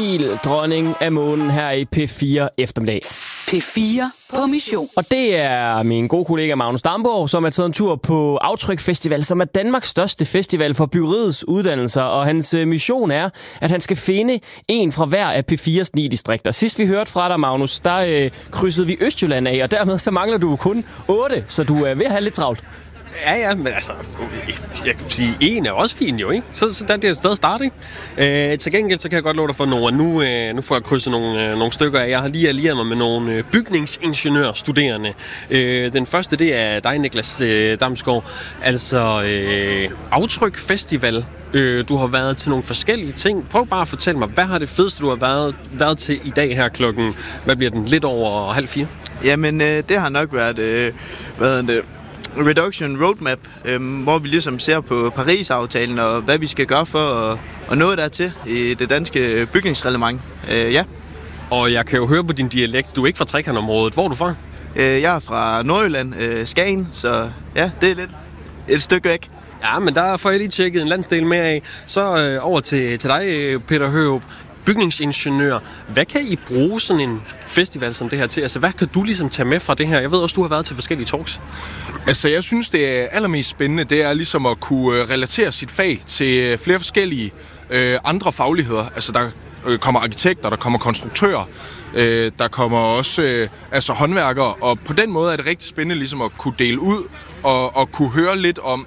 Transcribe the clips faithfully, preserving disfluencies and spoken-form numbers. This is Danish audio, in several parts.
Emil, dronning af månen her i P fire eftermiddag. P fire på mission. Og det er min gode kollega Magnus Damborg, som er taget en tur på Aftryk Festival, som er Danmarks største festival for byggeriets uddannelser. Og hans mission er, at han skal finde en fra hver af P fires ni distrikter. Sidst vi hørte fra dig, Magnus, der øh, krydsede vi Østjylland af, og dermed så mangler du kun otte, så du er ved at have lidt travlt. Ja, ja, men altså, jeg kan sige, en er også fin jo, ikke? Så, så der det er et sted at starte, ikke? Øh, til gengæld, så kan jeg godt love dig for, Nora, nu, øh, nu får jeg krydset nogle, øh, nogle stykker af. Jeg har lige allieret mig med nogle øh, bygningsingeniørstuderende. Øh, den første, det er dig, Niklas øh, Damsgaard. Altså, øh, Aftryk Festival. Øh, du har været til nogle forskellige ting. Prøv bare at fortælle mig, hvad har det fedeste, du har været, været til i dag her klokken, hvad bliver den, lidt over halv fire? Jamen, øh, det har nok været, øh, hvad det Reduction Roadmap, øh, hvor vi ligesom ser på Paris-aftalen og hvad vi skal gøre for at, at nå dertil i det danske bygningsreglement. Øh, ja. Og jeg kan jo høre på din dialekt, du er ikke fra trekantområdet. Hvor er du fra? Øh, jeg er fra Nordjylland, øh, Skagen, så ja, det er lidt et stykke væk. Ja, men der får jeg lige tjekket en landsdel mere af. Så øh, over til, til dig, Peter Hørup, bygningsingeniør. Hvad kan I bruge sådan en festival som det her til? Altså, hvad kan du ligesom tage med fra det her? Jeg ved også, du har været til forskellige talks. Altså, jeg synes, det er allermest spændende, det er ligesom at kunne relatere sit fag til flere forskellige øh, andre fagligheder. Altså, der øh, kommer arkitekter, der kommer konstruktører, øh, der kommer også øh, altså håndværkere, og på den måde er det rigtig spændende ligesom at kunne dele ud og, og kunne høre lidt om,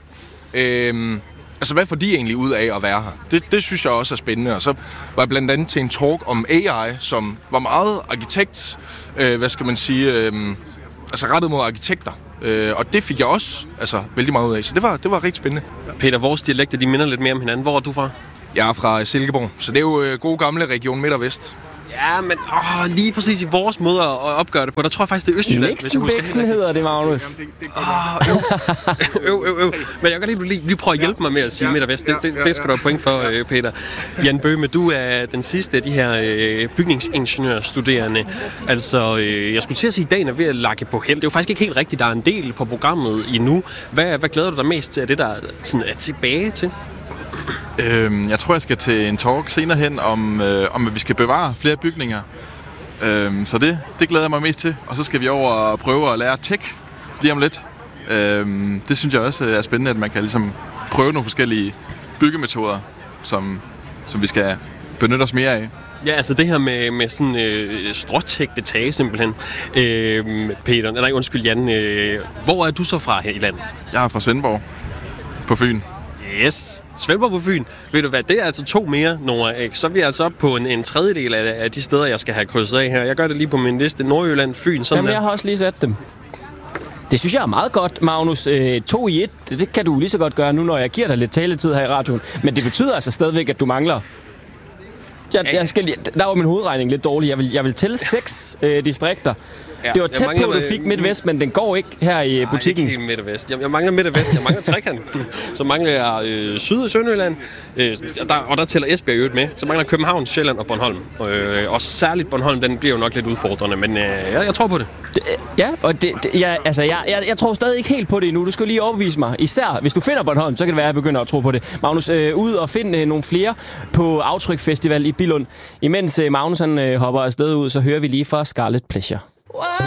øh, altså, hvad får de egentlig ud af at være her? Det, det synes jeg også er spændende. Og så var jeg blandt andet til en talk om A I, som var meget arkitekt, øh, hvad skal man sige, øh, altså rettet mod arkitekter. Øh, og det fik jeg også altså, vældig meget ud af, så det var, det var rigtig spændende. Peter, vores dialekter, de minder lidt mere om hinanden. Hvor er du fra? Jeg er fra Silkeborg, så det er jo øh, gode gamle region Midt og Vest. Ja, men åh, lige præcis i vores måde at opgøre det på, der tror jeg faktisk, det er Østjylland, hvis jeg husker helt rigtigt. hedder det, Magnus. Åh, øv, øv, øv. Men jeg kan lige, lige, lige prøve at hjælpe mig med at sige Midt og Vest. Det, det, det skal du have point for, øh, Peter. Jan Bøhme, du er den sidste af de her øh, bygningsingeniørstuderende. Altså, øh, jeg skulle til at sige, at dagen er ved at lakke på held. Det er jo faktisk ikke helt rigtigt, der er en del på programmet endnu. Hvad, hvad glæder du dig mest til af det, der sådan, er tilbage til? Øhm, jeg tror, jeg skal til en talk senere hen om, øh, om at vi skal bevare flere bygninger. Øhm, så det, det glæder jeg mig mest til. Og så skal vi over og prøve at lære tech lige om lidt. Øhm, det synes jeg også er spændende, at man kan ligesom prøve nogle forskellige byggemetoder, som, som vi skal benytte os mere af. Ja, altså det her med, med sådan øh, stråtægte tage simpelthen. Øh, Peter, nej undskyld Jan, øh, hvor er du så fra her i landet? Jeg er fra Svendborg på Fyn. Yes. Svendborg på Fyn. Ved du hvad, det er altså to mere, Nora. Så er vi altså op på en, en tredjedel af, af de steder, jeg skal have krydset af her. Jeg gør det lige på min liste. Nordjylland, Fyn, sådan. Jamen, jeg har også lige sat dem. Det synes jeg er meget godt, Magnus. Øh, to i et, det, det kan du lige så godt gøre nu, når jeg giver dig lidt taletid her i radioen. Men det betyder altså stadigvæk, at du mangler... Jeg, jeg skal, der var min hovedregning lidt dårlig. Jeg vil, jeg vil tælle seks øh, distrikter. Ja, det var tæt på, at du fik Midt og Vest, men den går ikke her i butikken. Nej, ikke helt Midt og Vest. Jeg, jeg mangler Midt og Vest, jeg mangler trekanten. Så mangler jeg øh, Syd- og Sønderjylland, øh, der, og der tæller Esbjerg øvrigt med. Så mangler København, Sjælland og Bornholm. Øh, og særligt Bornholm, den bliver jo nok lidt udfordrende, men øh, jeg, jeg tror på det. det ja, og det, det, jeg, altså, jeg, jeg, jeg tror stadig ikke helt på det endnu. Du skal lige overbevise mig. Især hvis du finder Bornholm, så kan det være, at jeg begynder at tro på det. Magnus, øh, ud og find øh, nogle flere på Aftryk Festival i Billund. Imens øh, Magnus han, øh, hopper afsted ud, så hører vi lige fra Scarlet Pleasure.